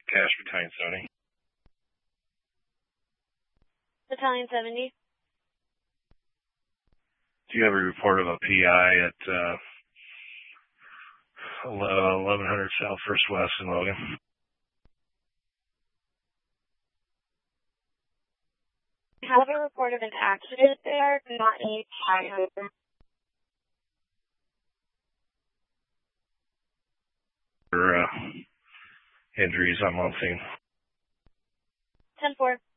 Cash Battalion 70. Battalion 70. Do you have a report of a PI at 1100 South First West in Logan? I have a report of an accident there, not a fire. Or injuries on one scene. 10-4.